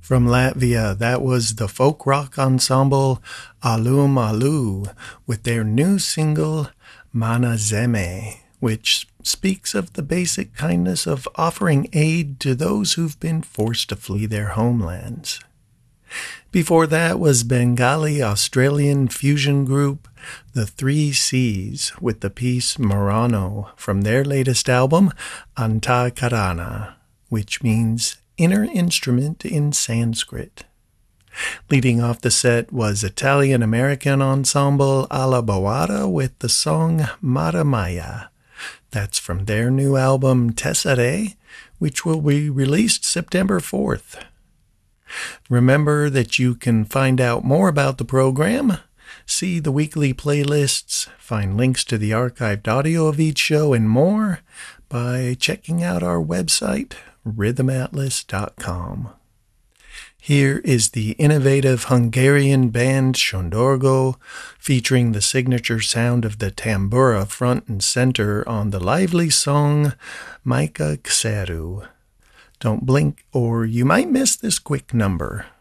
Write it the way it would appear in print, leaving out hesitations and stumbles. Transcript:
From Latvia, that was the folk rock ensemble Alum Alu with their new single Mana Zeme, which speaks of the basic kindness of offering aid to those who've been forced to flee their homelands. Before that was Bengali-Australian fusion group The Three C's with the piece Murano from their latest album Antakarana, which means inner instrument in Sanskrit. Leading off the set was Italian-American ensemble Alla Bawada with the song Maramaya. That's from their new album Tessere, which will be released September 4th. Remember that you can find out more about the program, see the weekly playlists, find links to the archived audio of each show, and more by checking out our website, rhythmatlas.com. Here is the innovative Hungarian band Shondorgo, featuring the signature sound of the tambura front and center on the lively song Maika Kseru. Don't blink or you might miss this quick number.